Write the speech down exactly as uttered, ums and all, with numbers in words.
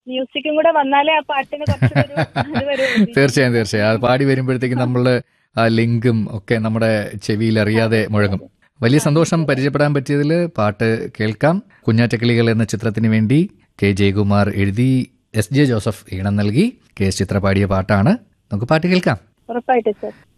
മ്യൂസിക്കും കൂടെ വന്നാലേ ആ പാട്ടിന് കുറച്ചൊരു അത് വരുള്ളൂ. തീർച്ചയായും തീർച്ചയായും അത് പാടി വരുമ്പോഴത്തേക്കും നമ്മള് ആ ലിങ്കും ഒക്കെ നമ്മുടെ ചെവിയിൽ അറിയാതെ മുഴങ്ങും. വലിയ സന്തോഷം പരിചയപ്പെടാൻ പറ്റിയതിൽ. പാട്ട് കേൾക്കാം. കുഞ്ഞാറ്റക്കിളികൾ എന്ന ചിത്രത്തിന് വേണ്ടി കെ ജയകുമാർ എഴുതി എസ് ജെ ജോസഫ് ഈണം നൽകി കെ എസ് ചിത്ര പാടിയ പാട്ടാണ്. നമുക്ക് പാട്ട് കേൾക്കാം. ഉറപ്പായിട്ട് സർ.